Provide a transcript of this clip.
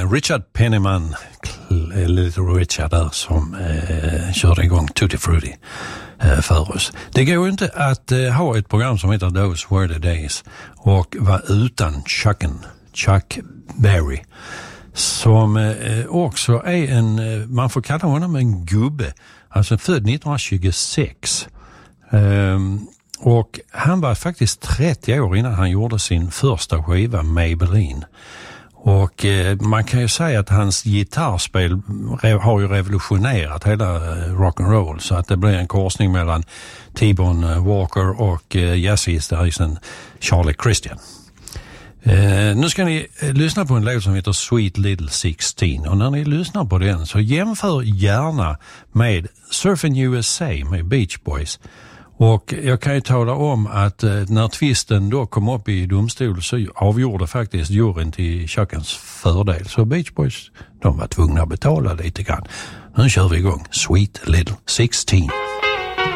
Richard Penniman, Little Richard där, som körde igång Tutti Frutti för oss. Det går inte att ha ett program som heter Those Were the Days och vara utan Chuck Berry, som också är man får kalla honom en gubbe, alltså född 1926. Och han var faktiskt 30 år innan han gjorde sin första skiva Maybelline. Och man kan ju säga att hans gitarrspel har ju revolutionerat hela rock'n'roll, så att det blir en korsning mellan T-Bone Walker och jazzgitarristen Charlie Christian. Nu ska ni lyssna på en låt som heter Sweet Little 16, och när ni lyssnar på den så jämför gärna med Surfing USA med Beach Boys. Och jag kan ju tala om att när tvisten då kom upp i domstol så avgjorde faktiskt juryn till Chuckens fördel. Så Beach Boys, de var tvungna att betala lite grann. Nu kör vi igång Sweet Little 16.